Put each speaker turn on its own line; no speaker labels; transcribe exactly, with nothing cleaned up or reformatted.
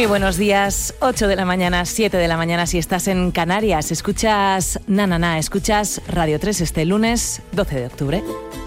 Muy buenos días, ocho de la mañana, siete de la mañana si estás en Canarias. Escuchas Na Na Na, escuchas Radio tres este lunes doce de octubre.